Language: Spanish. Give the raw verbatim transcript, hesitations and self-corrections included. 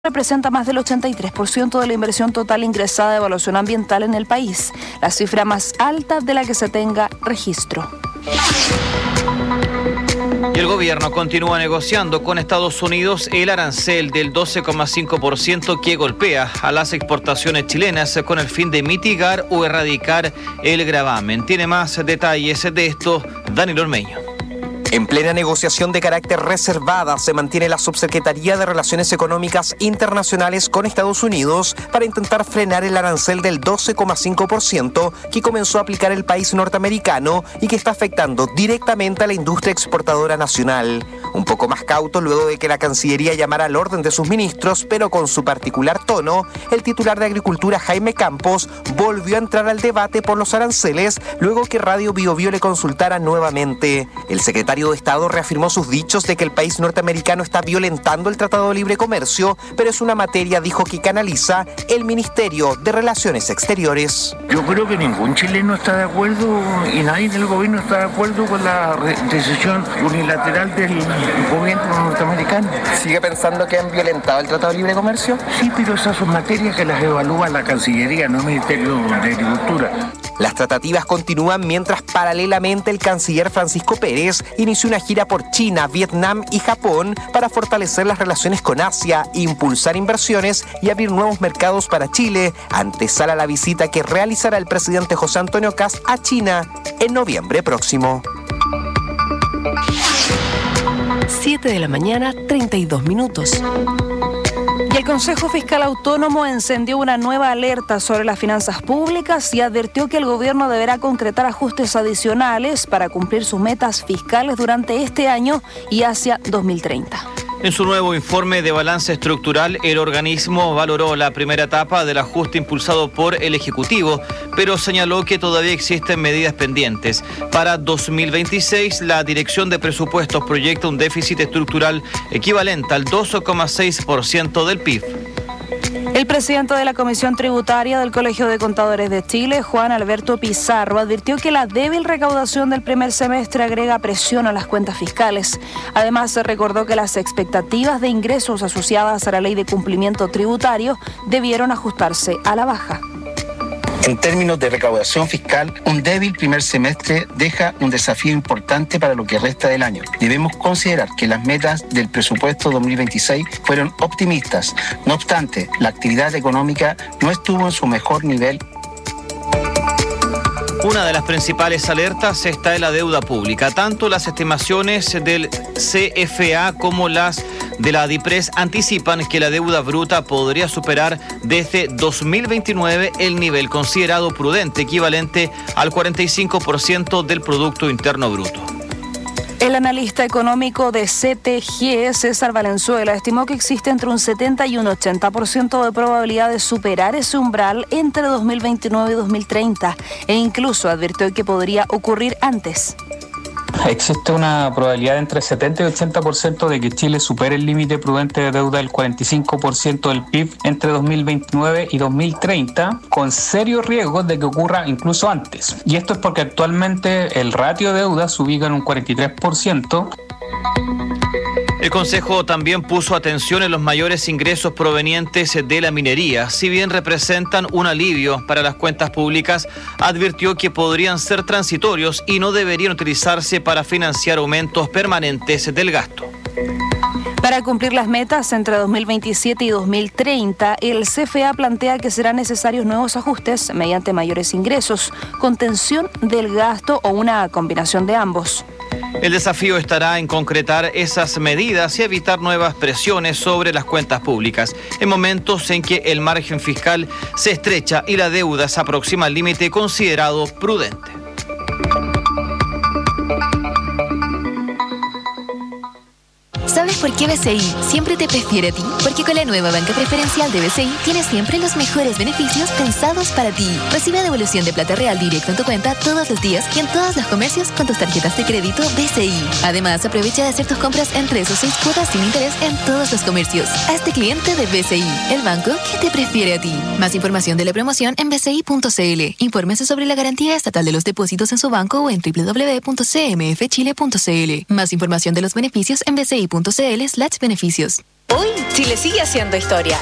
representa más del ochenta y tres por ciento de la inversión total ingresada de evaluación ambiental en el país, la cifra más alta de la que se tenga registro. Y el gobierno continúa negociando con Estados Unidos el arancel del doce coma cinco por ciento que golpea a las exportaciones chilenas con el fin de mitigar o erradicar el gravamen. Tiene más detalles de esto Daniel Ormeño. En plena negociación de carácter reservada se mantiene la Subsecretaría de Relaciones Económicas Internacionales con Estados Unidos para intentar frenar el arancel del doce coma cinco por ciento que comenzó a aplicar el país norteamericano y que está afectando directamente a la industria exportadora nacional. Un poco más cauto luego de que la Cancillería llamara al orden de sus ministros, pero con su particular tono, el titular de Agricultura Jaime Campos volvió a entrar al debate por los aranceles luego que Radio Bio Bio le consultara nuevamente. El secretario de Estado reafirmó sus dichos de que el país norteamericano está violentando el Tratado de Libre Comercio, pero es una materia, dijo, que canaliza el Ministerio de Relaciones Exteriores. Yo creo que ningún chileno está de acuerdo y nadie del gobierno está de acuerdo con la decisión unilateral del gobierno norteamericano. ¿Sigue pensando que han violentado el Tratado de Libre Comercio? Sí, pero esas son materias que las evalúa la Cancillería, no el Ministerio de Agricultura. Las tratativas continúan mientras paralelamente el canciller Francisco Pérez inició una gira por China, Vietnam y Japón para fortalecer las relaciones con Asia, impulsar inversiones y abrir nuevos mercados para Chile, antesala la visita que realizará el presidente José Antonio Kast a China en noviembre próximo. siete de la mañana, treinta y dos minutos. Y el Consejo Fiscal Autónomo encendió una nueva alerta sobre las finanzas públicas y advirtió que el gobierno deberá concretar ajustes adicionales para cumplir sus metas fiscales durante este año y hacia dos mil treinta. En su nuevo informe de balance estructural, el organismo valoró la primera etapa del ajuste impulsado por el Ejecutivo, pero señaló que todavía existen medidas pendientes. Para dos mil veintiséis, la Dirección de Presupuestos proyecta un déficit estructural equivalente al dos coma seis por ciento del P I B. El presidente de la Comisión Tributaria del Colegio de Contadores de Chile, Juan Alberto Pizarro, advirtió que la débil recaudación del primer semestre agrega presión a las cuentas fiscales. Además, se recordó que las expectativas de ingresos asociadas a la ley de cumplimiento tributario debieron ajustarse a la baja. En términos de recaudación fiscal, un débil primer semestre deja un desafío importante para lo que resta del año. Debemos considerar que las metas del presupuesto dos mil veintiséis fueron optimistas. No obstante, la actividad económica no estuvo en su mejor nivel. Una de las principales alertas está en la deuda pública. Tanto las estimaciones del C F A como las de la DIPRES anticipan que la deuda bruta podría superar desde dos mil veintinueve el nivel considerado prudente, equivalente al cuarenta y cinco por ciento del Producto Interno Bruto. El analista económico de C T G, César Valenzuela, estimó que existe entre un setenta y un ochenta por ciento de probabilidad de superar ese umbral entre dos mil veintinueve y dos mil treinta, e incluso advirtió que podría ocurrir antes. Existe una probabilidad entre setenta y ochenta por ciento de que Chile supere el límite prudente de deuda del cuarenta y cinco por ciento del P I B entre dos mil veintinueve y dos mil treinta, con serios riesgos de que ocurra incluso antes. Y esto es porque actualmente el ratio de deuda se ubica en un cuarenta y tres por ciento. El Consejo también puso atención en los mayores ingresos provenientes de la minería. Si bien representan un alivio para las cuentas públicas, advirtió que podrían ser transitorios y no deberían utilizarse para financiar aumentos permanentes del gasto. Para cumplir las metas entre dos mil veintisiete y dos mil treinta, el C F A plantea que serán necesarios nuevos ajustes mediante mayores ingresos, contención del gasto o una combinación de ambos. El desafío estará en concretar esas medidas y evitar nuevas presiones sobre las cuentas públicas, en momentos en que el margen fiscal se estrecha y la deuda se aproxima al límite considerado prudente. ¿Sabes por qué B C I siempre te prefiere a ti? Porque con la nueva banca preferencial de B C I tienes siempre los mejores beneficios pensados para ti. Recibe devolución de plata real directo en tu cuenta todos los días y en todos los comercios con tus tarjetas de crédito B C I. Además, aprovecha de hacer tus compras en tres o seis cuotas sin interés en todos los comercios. Hazte cliente de B C I, el banco que te prefiere a ti. Más información de la promoción en b c i punto c l. Infórmese sobre la garantía estatal de los depósitos en su banco o en w w w punto c m f chile punto c l. Más información de los beneficios en b c i punto c l slash beneficios. Hoy, Chile sigue haciendo historia